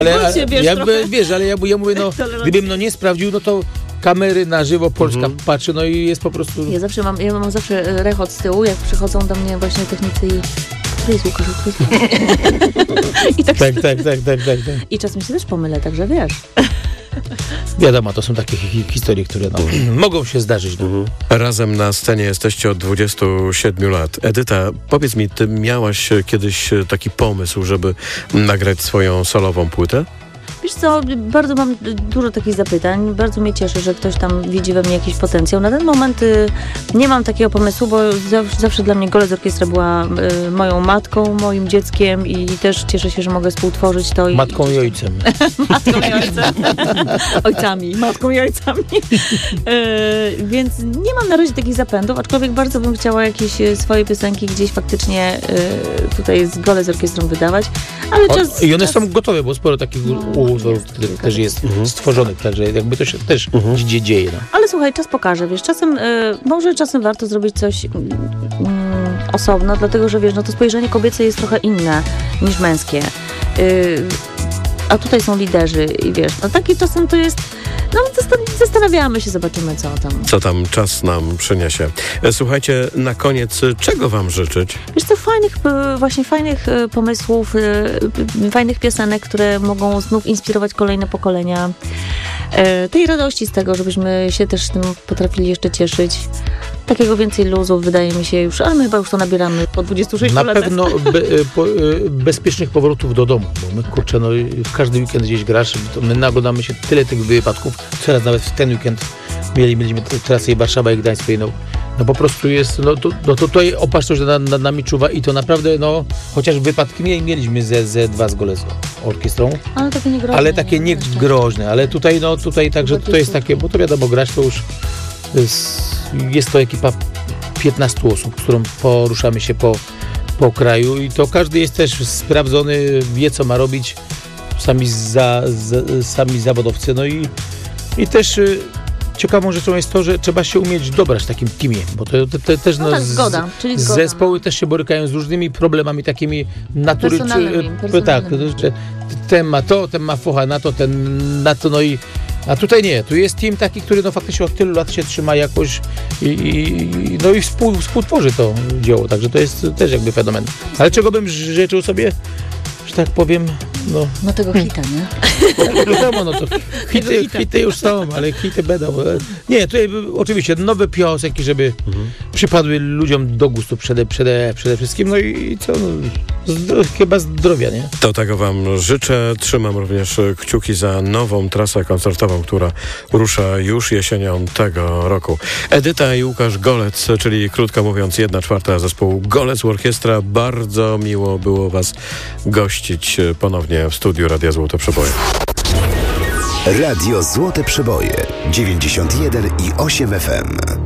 Ale ja mówię, gdybym nie sprawdził, no to kamery na żywo, Polska patrzy, no i jest po prostu... Ja mam zawsze rechot z tyłu, jak przychodzą do mnie właśnie technicy i... To jest Łukasz, to jest I tak. I czasem się też pomylę, także wiesz. Wiadomo, to są takie historie, które mogą się zdarzyć. Razem na scenie jesteście od 27 lat. Edyta, powiedz mi, ty miałaś kiedyś taki pomysł, żeby nagrać swoją solową płytę? Wiesz co, bardzo mam dużo takich zapytań. Bardzo mnie cieszy, że ktoś tam widzi we mnie jakiś potencjał. Na ten moment nie mam takiego pomysłu, bo zawsze dla mnie Golec Orkiestra była moją matką, moim dzieckiem i też cieszę się, że mogę współtworzyć to. Matką i ojcem. Matką i ojcem. Ojcami. Matką i ojcami. Więc nie mam na razie takich zapędów, aczkolwiek bardzo bym chciała jakieś swoje piosenki gdzieś faktycznie tutaj z Golec Orkiestrą wydawać. Ale i one są gotowe, bo sporo takich też jest stworzonych, także jakby to się też dzieje. No. Ale słuchaj, czas pokaże, wiesz, może czasem warto zrobić coś osobno, dlatego że wiesz, to spojrzenie kobiece jest trochę inne niż męskie. A tutaj są liderzy i wiesz, taki czasem to jest, zastanawiamy się, zobaczymy co tam czas nam przyniesie. Słuchajcie, na koniec, czego wam życzyć? Wiesz co, fajnych pomysłów, fajnych piosenek, które mogą znów inspirować kolejne pokolenia. Tej radości z tego, żebyśmy się też tym potrafili jeszcze cieszyć. Takiego więcej luzów, wydaje mi się już, ale my chyba już to nabieramy po 26 latach. Na pewno bezpiecznych powrotów do domu, bo my, w każdy weekend gdzieś grasz, my naglądamy się tyle tych wypadków, teraz nawet w ten weekend mieliśmy trasę i Warszawa i Gdańsk, no po prostu jest, to tutaj opatrzność nad nami czuwa i to naprawdę, chociaż wypadki mieliśmy ze dwa z Golec Orkiestrą. Ale takie niegroźne. Ale tutaj, także to jest takie, bo to wiadomo, grać to już jest to ekipa 15 osób, z którą poruszamy się po kraju i to każdy jest też sprawdzony, wie co ma robić, sami zawodowcy, i też ciekawą rzeczą jest to, że trzeba się umieć dobrać w takim teamie, bo to też zgoda. Zespoły też się borykają z różnymi problemami takimi natury. Tak, że ten ma to, ten ma focha na to, ten na to, a tutaj nie, tu jest team taki, który faktycznie od tylu lat się trzyma jakoś i współtworzy to dzieło, także to jest też jakby fenomen. Ale czego bym życzył sobie, że tak powiem, tego hita, nie? Wiadomo, to hity już są, ale hity będą. Nie, tutaj oczywiście nowe piosenki, żeby przypadły ludziom do gustu przede wszystkim, i co, chyba zdrowia, nie? To tego wam życzę. Trzymam również kciuki za nową trasę koncertową, która rusza już jesienią tego roku. Edyta i Łukasz Golec, czyli krótko mówiąc 1/4 zespołu Golec Orkiestra. Bardzo miło było was gościć ponownie w studiu Radia Złote Przeboje. Radio Złote Przeboje 91,8 FM.